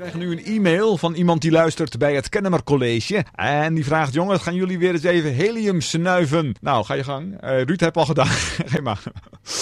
We krijgen nu een e-mail van iemand die luistert bij het Kennemer College. En die vraagt, jongens, gaan jullie weer eens even helium snuiven? Nou, ga je gang. Ruud heb al gedaan. Geen maar.